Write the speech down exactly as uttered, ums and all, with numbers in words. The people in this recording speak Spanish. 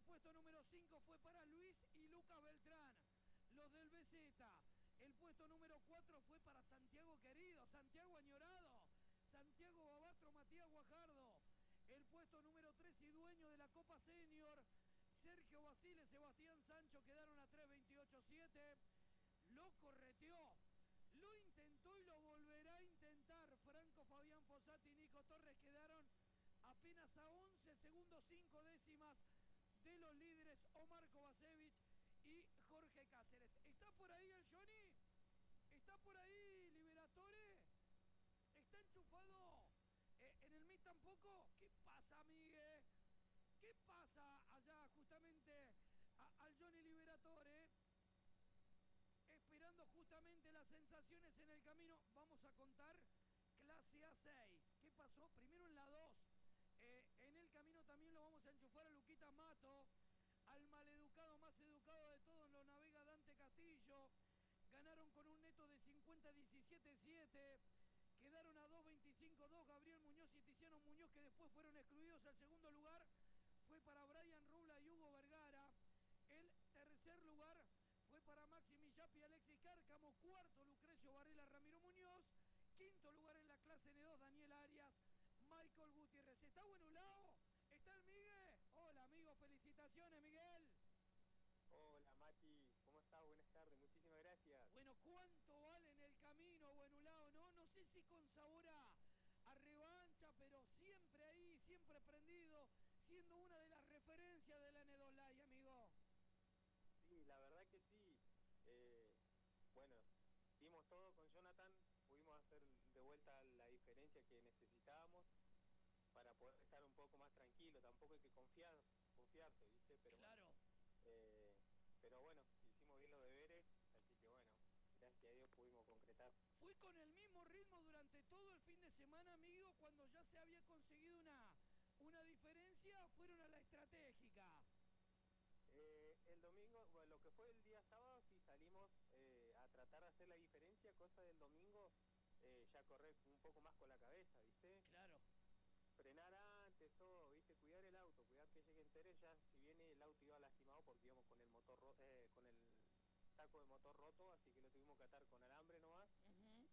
puesto número cinco fue para Luis y Lucas Beltrán, los del B Z. El puesto número cuatro fue para Santiago Querido, Santiago Añorado, Santiago Babatro, Matías Guajardo. El puesto número tres y dueño de la Copa Senior, Sergio Basile, Sebastián Sancho, quedaron a tres veintiocho siete. Lo correteó, lo intentó y lo volverá a intentar. Franco Fabián Fossati y Nico Torres quedaron apenas a once segundos cinco décimas de los líderes Omar Kovacevic y Jorge Cáceres. ¿Está por ahí el Johnny? ¿Está por ahí Liberatore? ¿Está enchufado eh, en el Meet tampoco? ¿Qué pasa, Miguel? ¿Qué pasa allá justamente a, al Johnny Liberatore? Esperando justamente las sensaciones en el camino. Vamos a contar clase A seis. ¿Qué pasó? Primero en la dos. Eh, en el camino también lo vamos a enchufar a Luquita Mato, al maleducado más educado de todos, lo navega Dante Castillo. Ganaron con un neto de cincuenta diecisiete siete. Quedaron a dos veinticinco dos Gabriel Muñoz y Tiziano Muñoz, que después fueron excluidos. El segundo lugar fue para Brian Rubla y Hugo Vergara. El tercer lugar fue para Maxi Millapi y Alexis Cárcamo. Cuarto, Lucrecio Varela, Ramiro Muñoz. Quinto lugar en la clase N dos, Daniel Arias, Michael Gutiérrez. ¿Está Buenulao? ¿Está el Miguel? Hola, amigo, felicitaciones, Miguel. Hola, Mati, ¿cómo estás? Buenas tardes, muchísimas gracias. Bueno, ¿cuánto vale en el camino, Buenulao? No, no sé si con sabor a, a revancha, pero siempre ahí, siempre prendido, siendo una de las referencias de la N dos Live, amigo. Sí, la verdad que sí. Eh, bueno, dimos todo con Jonathan, pudimos hacer de vuelta la diferencia que necesitábamos para poder estar un poco más tranquilo. Tampoco hay que confiar, confiarse, ¿viste? Pero claro. Bueno, eh, pero bueno, hicimos bien los deberes, así que bueno, gracias a Dios pudimos concretar. ¿Fue con el mismo ritmo durante todo el fin de semana, amigo, cuando ya se había conseguido una, una diferencia? ¿Fueron a la estratégica? Eh, el domingo, bueno, lo que fue el día sábado, sí salimos eh, a tratar de hacer la diferencia, cosa del domingo, eh, ya correr un poco más con la cabeza, ¿viste? Claro. Frenar antes, todo, ¿viste? Cuidar el auto, cuidar que llegue entero. Ya si viene el auto iba lastimado porque íbamos con el motor, eh, con el saco de motor roto, así que lo tuvimos que atar con alambre.